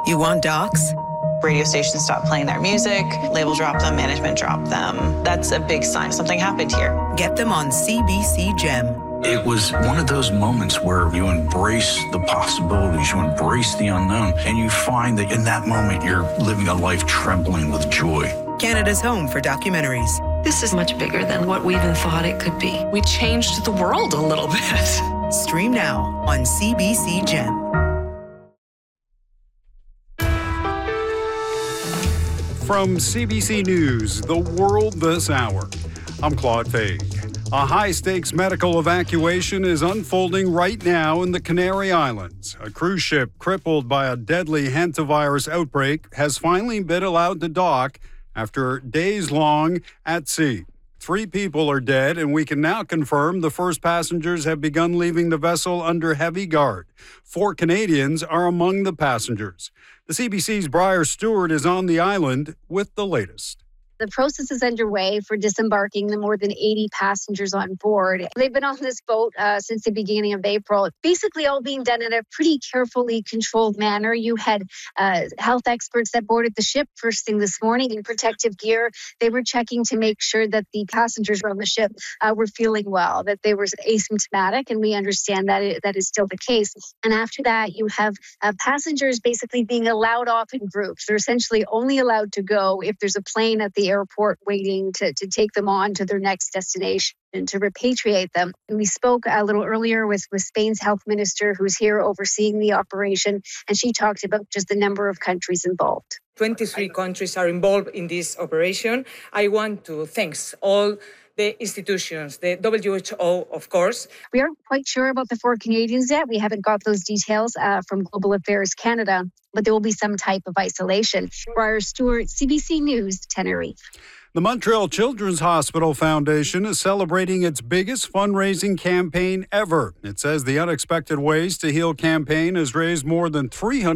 You want docs? Radio stations stopped playing their music, label dropped them, management dropped them. That's a big sign something happened here. Get them on CBC Gem. It was one of those moments where you embrace the possibilities, you embrace the unknown, and you find that in that moment you're living a life trembling with joy. Canada's home for documentaries. This is much bigger than what we even thought it could be. We changed the world a little bit. Stream now on CBC Gem. From CBC News, The World This Hour, I'm Claude Fade. A high-stakes medical evacuation is unfolding right now in the Canary Islands. A cruise ship crippled by a deadly hantavirus outbreak has finally been allowed to dock after days long at sea. 3 people are dead, and we can now confirm the first passengers have begun leaving the vessel under heavy guard. 4 Canadians are among the passengers. The CBC's Briar Stewart is on the island with the latest. The process is underway for disembarking the more than 80 passengers on board. They've been on this boat since the beginning of April, basically all being done in a pretty carefully controlled manner. You had health experts that boarded the ship first thing this morning in protective gear. They were checking to make sure that the passengers on the ship were feeling well, that they were asymptomatic, and we understand that that is still the case. And after that, you have passengers basically being allowed off in groups. They're essentially only allowed to go if there's a plane at the airport waiting to take them on to their next destination and to repatriate them. And we spoke a little earlier with Spain's health minister, who's here overseeing the operation, and she talked about just the number of countries involved. 23 countries are involved in this operation. I want to thank all the institutions, the WHO, of course. We aren't quite sure about the 4 Canadians yet. We haven't got those details from Global Affairs Canada, but there will be some type of isolation. Briar Stewart, CBC News, Tenerife. The Montreal Children's Hospital Foundation is celebrating its biggest fundraising campaign ever. It says the Unexpected Ways to Heal campaign has raised more than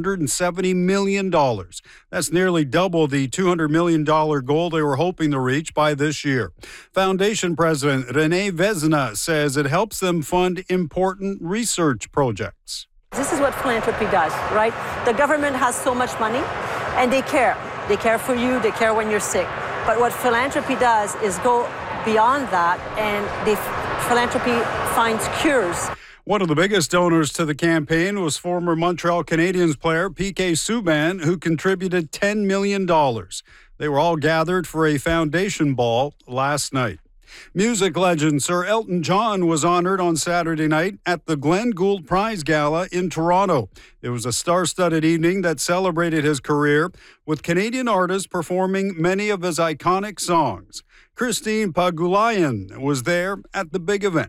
$370 million. That's nearly double the $200 million goal they were hoping to reach by this year. Foundation President Renee Vezina says it helps them fund important research projects. This is what philanthropy does, right? The government has so much money, and they care. They care for you, they care when you're sick. But what philanthropy does is go beyond that, and philanthropy finds cures. One of the biggest donors to the campaign was former Montreal Canadiens player PK Subban, who contributed $10 million. They were all gathered for a foundation ball last night. Music legend Sir Elton John was honored on Saturday night at the Glenn Gould Prize Gala in Toronto. It was a star-studded evening that celebrated his career, with Canadian artists performing many of his iconic songs. Christine Pagulayan was there at the big event.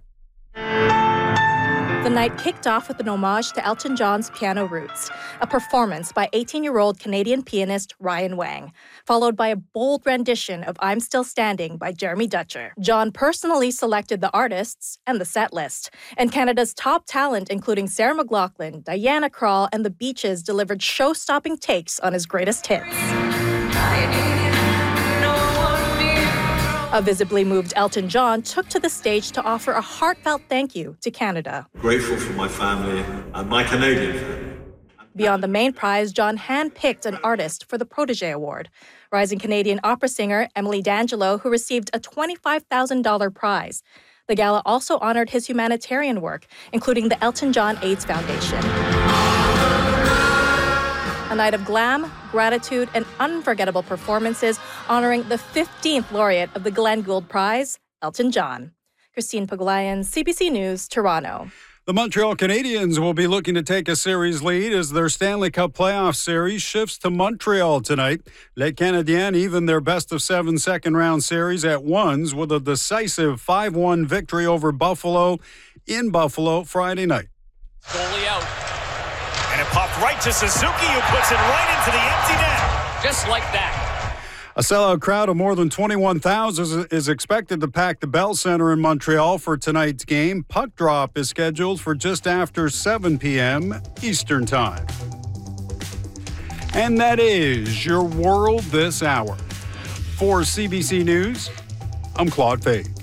The night kicked off with an homage to Elton John's piano roots, a performance by 18-year-old Canadian pianist Ryan Wang, followed by a bold rendition of I'm Still Standing by Jeremy Dutcher. John personally selected the artists and the set list, and Canada's top talent, including Sarah McLachlan, Diana Krall, and The Beaches, delivered show-stopping takes on his greatest hits. A visibly moved Elton John took to the stage to offer a heartfelt thank you to Canada. Grateful for my family and my Canadian family. Beyond the main prize, John handpicked an artist for the Protégé Award. Rising Canadian opera singer Emily D'Angelo, who received a $25,000 prize. The gala also honored his humanitarian work, including the Elton John AIDS Foundation. A night of glam, gratitude, and unforgettable performances honoring the 15th laureate of the Glenn Gould Prize, Elton John. Christine Pagulayan, CBC News, Toronto. The Montreal Canadiens will be looking to take a series lead as their Stanley Cup playoff series shifts to Montreal tonight. Les Canadiens even their best-of-7 second-round series at ones with a decisive 5-1 victory over Buffalo in Buffalo Friday night. Goalie out. And it popped right to Suzuki, who puts it right into the empty net. Just like that. A sellout crowd of more than 21,000 is expected to pack the Bell Centre in Montreal for tonight's game. Puck drop is scheduled for just after 7 p.m. Eastern Time. And that is your World This Hour. For CBC News, I'm Claude Fade.